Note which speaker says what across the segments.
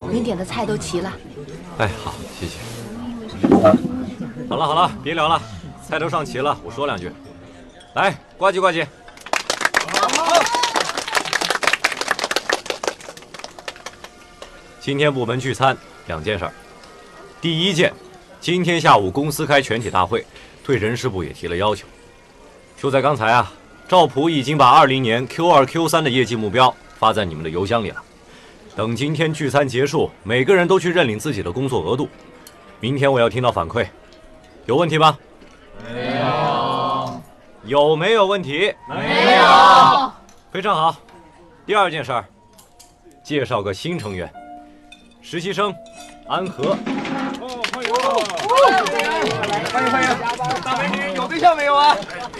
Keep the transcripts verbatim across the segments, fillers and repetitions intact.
Speaker 1: 您点的菜都齐了。
Speaker 2: 哎，好，谢谢。好了好了，别聊了，菜都上齐了，我说两句。来，呱唧呱唧。今天部门聚餐两件事儿。第一件，今天下午公司开全体大会，对人事部也提了要求。就在刚才啊，赵普已经把二零年 Q 二 Q 三的业绩目标发在你们的邮箱里了。等今天聚餐结束，每个人都去认领自己的工作额度。明天我要听到反馈，有问题吗？
Speaker 3: 没有。
Speaker 2: 有没有问题？
Speaker 3: 没有。
Speaker 2: 非常好。第二件事儿，介绍个新成员，实习生安和。
Speaker 3: 哦，欢迎！欢迎欢迎！大美女有对象没有啊？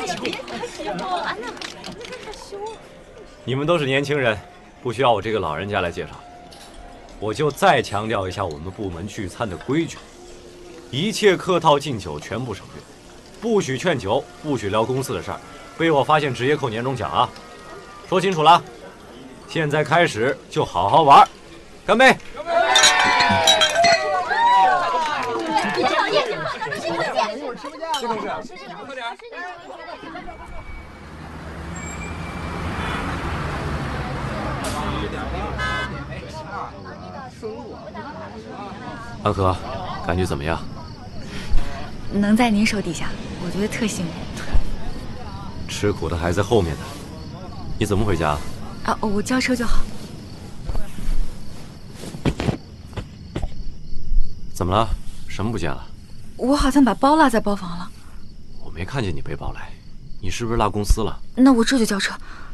Speaker 2: 你们都是年轻人，不需要我这个老人家来介绍。我就再强调一下我们部门聚餐的规矩：一切客套敬酒全部省略，不许劝酒，不许聊公司的事儿，被我发现直接扣年终奖啊！说清楚了。现在开始就好好玩，干杯！干杯！
Speaker 4: 你这老叶，找着谁不见？
Speaker 3: 这个是，快点！
Speaker 2: 安和，感觉怎么样？
Speaker 5: 能在您手底下，我觉得特幸运。
Speaker 2: 吃苦的还在后面呢。你怎么回家？
Speaker 5: 啊，我叫车就好。
Speaker 2: 怎么了？什么不见了？
Speaker 5: 我好像把包落在包房了。
Speaker 2: 我没看见你背包来，你是不是落公司了？
Speaker 5: 那我这就叫车。